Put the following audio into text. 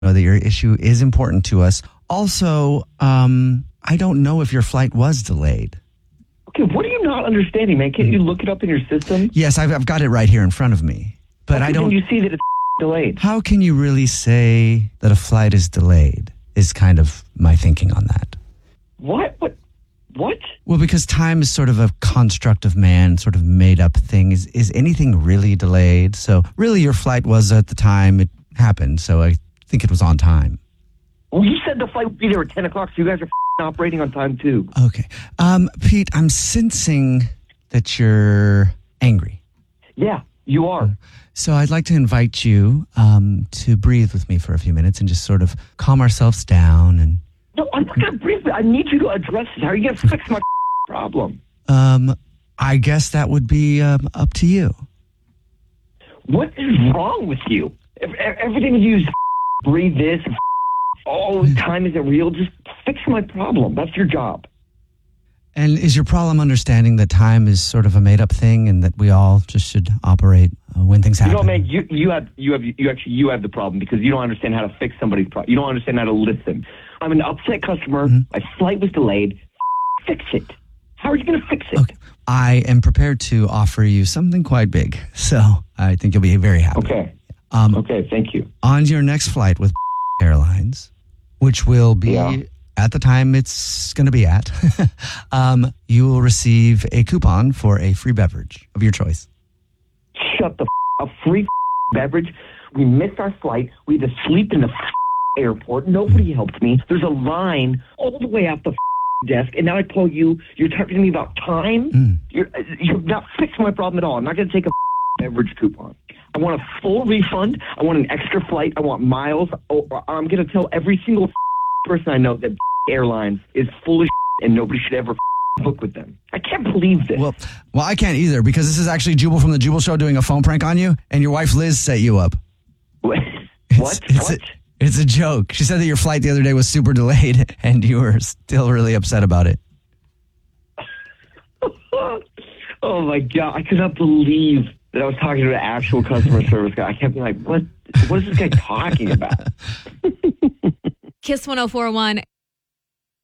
know that your issue is important to us. Also, I don't know if your flight was delayed. Okay, what are you not understanding, man? Can't you look it up in your system? Yes, I've got it right here in front of me. But I don't... Can you see that it's delayed? How can you really say that a flight is delayed is kind of my thinking on that. What? Well, because time is sort of a construct of man, sort of made up thing. Is anything really delayed? So really your flight was at the time it happened. So I think it was on time. Well, you said the flight would be there at 10 o'clock, so you guys are operating on time too. Okay. Pete, I'm sensing that you're angry. Yeah, you are. So I'd like to invite you to breathe with me for a few minutes and just sort of calm ourselves down. And No, I'm not going to breathe. I need you to address this. How are you going to fix my problem? I guess that would be up to you. What is wrong with you? Everything you use, breathe this, all the time isn't real. Just fix my problem. That's your job. And is your problem understanding that time is sort of a made-up thing and that we all just should operate when things happen? You know, man, you have the problem because you don't understand how to fix somebody's problem. You don't understand how to listen. I'm an upset customer. Mm-hmm. My flight was delayed. Fix it. How are you going to fix it? Okay. I am prepared to offer you something quite big, so I think you'll be very happy. Okay. Okay, thank you. On your next flight with Airlines, which will be at the time it's going to be at, you will receive a coupon for a free beverage of your choice. Shut the a free beverage? We missed our flight. We had to sleep in the airport. Nobody helped me. There's a line all the way out the desk, and now I call you. You're talking to me about time? You're not fixing my problem at all. I'm not going to take a beverage coupon. I want a full refund. I want an extra flight. I want miles. I'm going to tell every single person I know that Airlines is full of and nobody should ever book with them. I can't believe this. Well, I can't either because this is actually Jubal from the Jubal Show doing a phone prank on you, and your wife Liz set you up. What? It's a joke. She said that your flight the other day was super delayed, and you were still really upset about it. Oh, my God. I could not believe that I was talking to an actual customer service guy. I kept being like, what is this guy talking about? Kiss 104.1.